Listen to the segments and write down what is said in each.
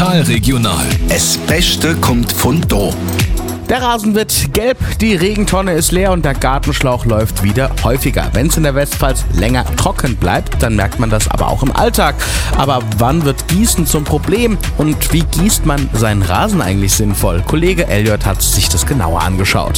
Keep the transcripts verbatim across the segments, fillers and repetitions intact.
Total regional. Das Beste kommt von da. Der Rasen wird gelb, die Regentonne ist leer und der Gartenschlauch läuft wieder häufiger. Wenn es in der Westpfalz länger trocken bleibt, dann merkt man das aber auch im Alltag. Aber wann wird Gießen zum Problem und wie gießt man seinen Rasen eigentlich sinnvoll? Kollege Elliot hat sich das genauer angeschaut.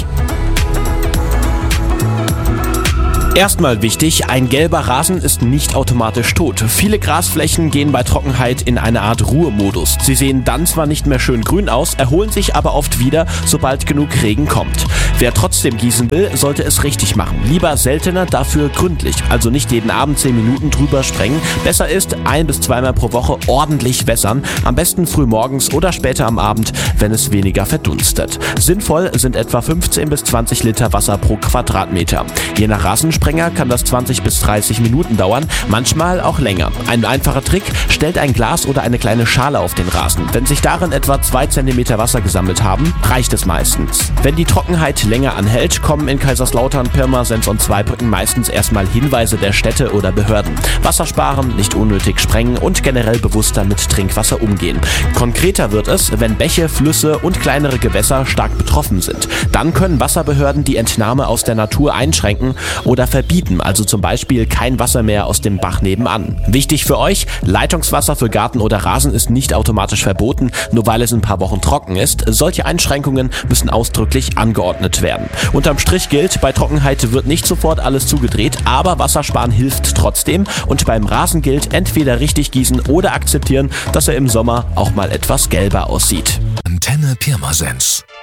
Erstmal wichtig, ein gelber Rasen ist nicht automatisch tot. Viele Grasflächen gehen bei Trockenheit in eine Art Ruhemodus. Sie sehen dann zwar nicht mehr schön grün aus, erholen sich aber oft wieder, sobald genug Regen kommt. Wer trotzdem gießen will, sollte es richtig machen. Lieber seltener, dafür gründlich. Also nicht jeden Abend zehn Minuten drüber sprengen. Besser ist, ein- bis zweimal pro Woche ordentlich wässern. Am besten früh morgens oder später am Abend, wenn es weniger verdunstet. Sinnvoll sind etwa fünfzehn bis zwanzig Liter Wasser pro Quadratmeter. Je nach Rasensprenger kann das zwanzig bis dreißig Minuten dauern, manchmal auch länger. Ein einfacher Trick, stellt ein Glas oder eine kleine Schale auf den Rasen. Wenn sich darin etwa zwei Zentimeter Wasser gesammelt haben, reicht es meistens. Wenn die Trockenheit länger anhält, kommen in Kaiserslautern, Pirmasens und Zweibrücken meistens erstmal Hinweise der Städte oder Behörden. Wasser sparen, nicht unnötig sprengen und generell bewusster mit Trinkwasser umgehen. Konkreter wird es, wenn Bäche, Flüsse und kleinere Gewässer stark betroffen sind. Dann können Wasserbehörden die Entnahme aus der Natur einschränken oder verbieten, also zum Beispiel kein Wasser mehr aus dem Bach nebenan. Wichtig für euch, Leitungswasser für Garten oder Rasen ist nicht automatisch verboten, nur weil es ein paar Wochen trocken ist. Solche Einschränkungen müssen ausdrücklich angeordnet werden. Unterm Strich gilt, bei Trockenheit wird nicht sofort alles zugedreht, aber Wassersparen hilft trotzdem und beim Rasen gilt, entweder richtig gießen oder akzeptieren, dass er im Sommer auch mal etwas gelber aussieht. Antenne Pirmasens.